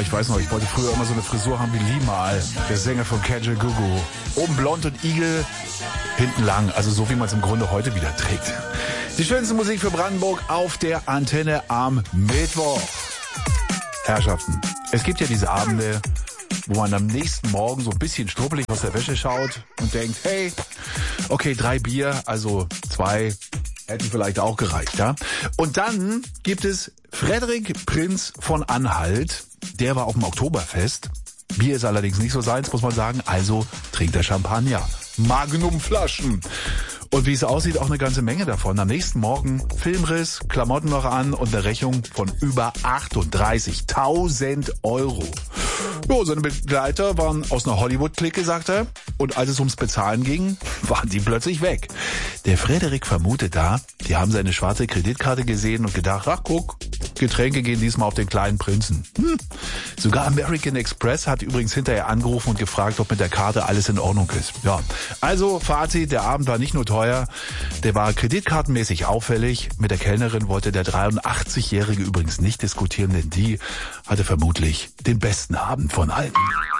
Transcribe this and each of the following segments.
ich weiß noch, ich wollte früher immer so eine Frisur haben wie Limal, der Sänger von Kaja Gugu. Oben blond und Igel, hinten lang, also so wie man es im Grunde heute wieder trägt. Die schönste Musik für Brandenburg auf der Antenne am Mittwoch. Herrschaften, es gibt ja diese Abende, wo man am nächsten Morgen so ein bisschen struppelig aus der Wäsche schaut und denkt, hey, okay, 3 Bier, also 2 hätten vielleicht auch gereicht, ja? Und dann gibt es Frederik Prinz von Anhalt, der war auf dem Oktoberfest. Bier ist allerdings nicht so seins, muss man sagen, also trinkt er Champagner. Magnumflaschen. Und wie es aussieht, auch eine ganze Menge davon. Am nächsten Morgen Filmriss, Klamotten noch an und eine Rechnung von über 38.000 Euro. Jo, seine Begleiter waren aus einer Hollywood-Clique, sagt er. Und als es ums Bezahlen ging, waren die plötzlich weg. Der Frederik vermutet da, die haben seine schwarze Kreditkarte gesehen und gedacht, ach guck, Getränke gehen diesmal auf den kleinen Prinzen. Sogar American Express hat übrigens hinterher angerufen und gefragt, ob mit der Karte alles in Ordnung ist. Ja, also Fazit, der Abend war nicht nur teuer, der war kreditkartenmäßig auffällig. Mit der Kellnerin wollte der 83-Jährige übrigens nicht diskutieren, denn die hatte vermutlich den besten Abend von allen.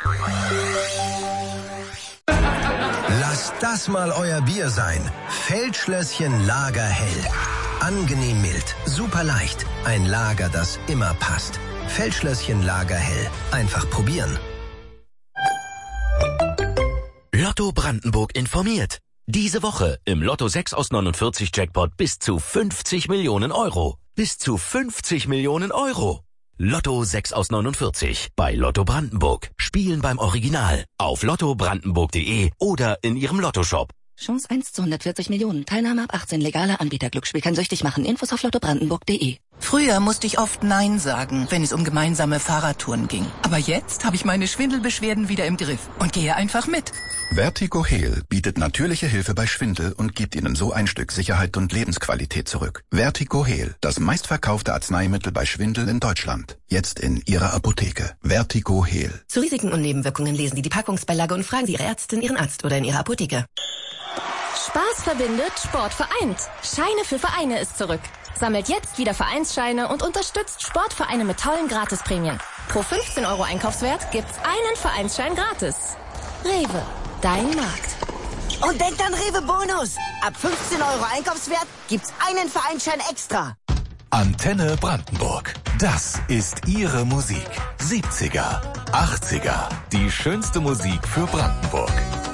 Lasst das mal euer Bier sein. Feldschlösschen Lagerhell. Angenehm mild, super leicht. Ein Lager, das immer passt. Feldschlösschen Lagerhell. Einfach probieren. Lotto Brandenburg informiert. Diese Woche im Lotto 6 aus 49 Jackpot bis zu 50 Millionen Euro. Bis zu 50 Millionen Euro. Lotto 6 aus 49 bei Lotto Brandenburg. Spielen beim Original auf lottobrandenburg.de oder in Ihrem Lottoshop. Chance 1 zu 140 Millionen. Teilnahme ab 18. Legaler Anbieter. Glücksspiel kann süchtig machen. Infos auf lottobrandenburg.de. Früher musste ich oft Nein sagen, wenn es um gemeinsame Fahrradtouren ging. Aber jetzt habe ich meine Schwindelbeschwerden wieder im Griff und gehe einfach mit. Vertigo Heal bietet natürliche Hilfe bei Schwindel und gibt Ihnen so ein Stück Sicherheit und Lebensqualität zurück. Vertigo Heal, das meistverkaufte Arzneimittel bei Schwindel in Deutschland. Jetzt in Ihrer Apotheke. Vertigo Heal. Zu Risiken und Nebenwirkungen lesen Sie die Packungsbeilage und fragen Sie Ihre Ärztin, Ihren Arzt oder in Ihrer Apotheke. Spaß verbindet, Sport vereint. Scheine für Vereine ist zurück. Sammelt jetzt wieder Vereinsscheine und unterstützt Sportvereine mit tollen Gratisprämien. Pro 15 Euro Einkaufswert gibt's einen Vereinsschein gratis. Rewe, dein Markt. Und denkt an Rewe Bonus. Ab 15 Euro Einkaufswert gibt's einen Vereinsschein extra. Antenne Brandenburg. Das ist Ihre Musik. 70er, 80er. Die schönste Musik für Brandenburg.